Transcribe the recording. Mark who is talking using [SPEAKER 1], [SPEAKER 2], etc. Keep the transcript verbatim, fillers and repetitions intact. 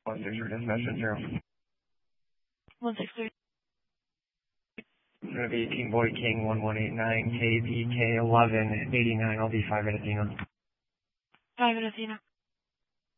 [SPEAKER 1] One six for dispatch at zero.
[SPEAKER 2] One six three.
[SPEAKER 1] It's going to be King Boy King one one eight nine K B K eleven eighty nine. I'll be five at Athena.
[SPEAKER 2] Five at Athena.